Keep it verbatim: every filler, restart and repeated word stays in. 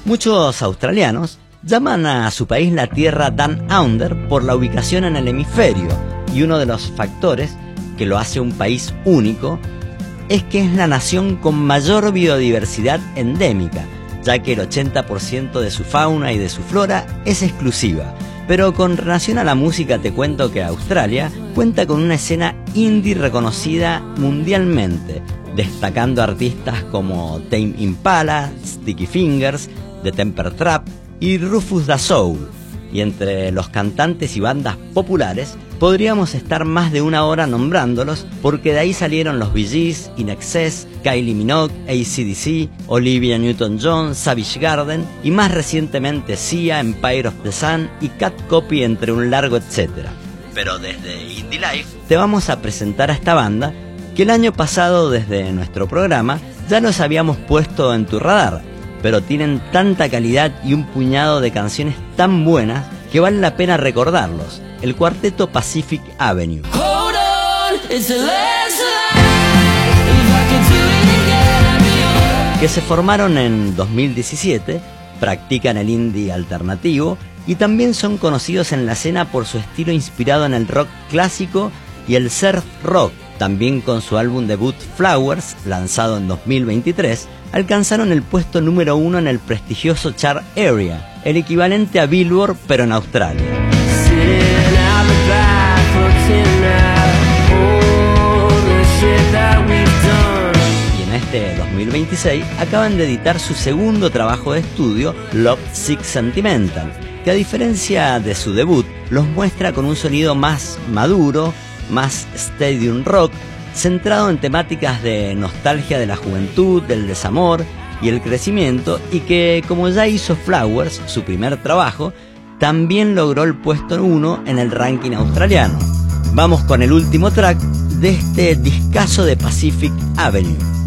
Muchos australianos llaman a su país la Tierra Down Under por la ubicación en el hemisferio, y uno de los factores que lo hace un país único es que es la nación con mayor biodiversidad endémica, ya que el ochenta por ciento de su fauna y de su flora es exclusiva. Pero con relación a la música te cuento que Australia cuenta con una escena indie reconocida mundialmente, destacando artistas como Tame Impala, Sticky Fingers, The Temper Trap y Rufus Da Soul. Y entre los cantantes y bandas populares podríamos estar más de una hora nombrándolos, porque de ahí salieron los Bee Gees, In Excess, Kylie Minogue, A C D C, Olivia Newton-John, Savage Garden y más recientemente Sia, Empire of the Sun y Cat Copy, entre un largo etcétera. Pero desde Indie Life te vamos a presentar a esta banda que el año pasado desde nuestro programa ya los habíamos puesto en tu radar, pero tienen tanta calidad y un puñado de canciones tan buenas que vale la pena recordarlos. El cuarteto Pacific Avenue. Hold on, it's the last line. If I could do it again, I'd be yours. Que se formaron en dos mil diecisiete, practican el indie alternativo y también son conocidos en la escena por su estilo inspirado en el rock clásico y el surf rock. También con su álbum debut Flowers, lanzado en dos mil veintitrés, alcanzaron el puesto número uno en el prestigioso Chart Area, el equivalente a Billboard pero en Australia. Y en este dos mil veintiséis acaban de editar su segundo trabajo de estudio, Love Sick Sentimental, que a diferencia de su debut, los muestra con un sonido más maduro, más stadium rock, centrado en temáticas de nostalgia de la juventud, del desamor y el crecimiento, y que, como ya hizo Flowers, su primer trabajo, también logró el puesto uno en el ranking australiano. Vamos con el último track de este discazo de Pacific Avenue.